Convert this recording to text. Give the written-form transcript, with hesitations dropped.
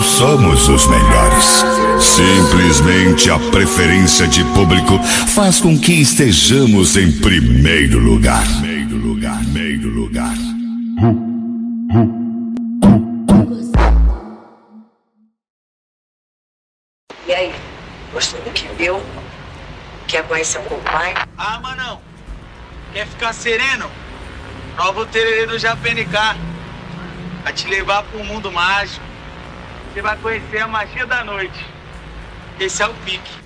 somos os melhores. Simplesmente a preferência de público faz com que estejamos em primeiro lugar. Primeiro lugar, primeiro lugar. E aí, gostou do que viu? Quer conhecer um pouco mais? Ah, Manão, quer ficar sereno? Prova o tererê do JPNK. Vai te levar pro mundo mágico. Você vai conhecer a magia da noite. Esse é o pique.